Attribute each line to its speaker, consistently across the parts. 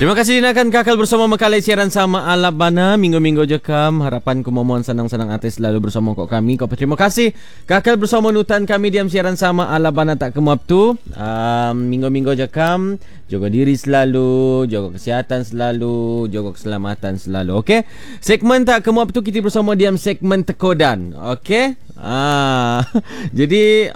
Speaker 1: Terima kasih dinakan kakal bersama Makalai siaran sama Alabana minggu-minggu je kam. Harapan ku mohon senang-senang artis selalu bersama kau kami. Kau terima kasih kakal bersama nutan kami diam siaran sama Alabana tak kemap tu. Minggu-minggu je kam. Jaga diri selalu, jaga kesihatan selalu, jaga keselamatan selalu. Okey. Segmen tak kemap tu kita bersama diam segmen tekodan. Okey. Jadi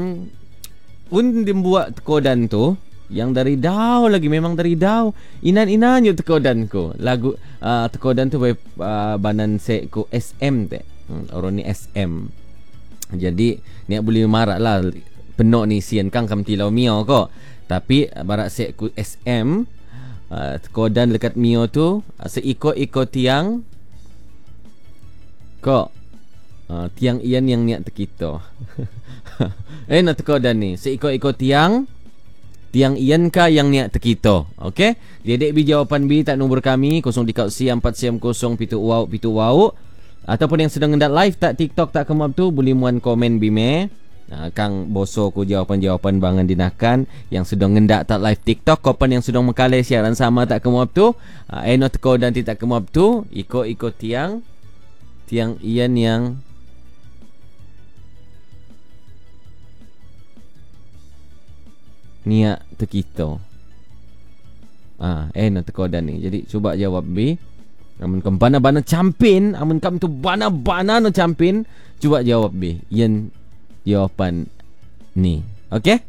Speaker 1: dibuat tekodan tu yang dari Dau lagi, memang dari Dau. Inan-inan yo tekodan ko. Lagu tekodan tu banan se ko SM te. Orang ni SM. Jadi ni boleh marah lah penok ni sian kang kam tilau mio ko. Tapi barak se ku SM tekodan dekat mio tu seiko-iko tiang ko. Tiang ian yang niat tekito. Nak tekodan ni seiko-iko tiang ian ka yang niat tekito. Okey, dedek bi jawapan bi tak nombor kami 03444070 ataupun yang sedang ngendak live tak TikTok tak kemap tu boleh muan komen bi me. Kang boso ku jawapan-jawapan bangan dinakan yang sedang ngendak tak live TikTok kopan yang sedang Makalai siaran sama tak kemap tu. Eno teko dan tak kemap tu iko tiang ian yang niat tekito. Nak tekodan ni. Jadi cuba jawab B. Amun kam bana-bana campin, amun kam tu bana-bana no campin, cuba jawab B. Yen jawapan ni. Okey?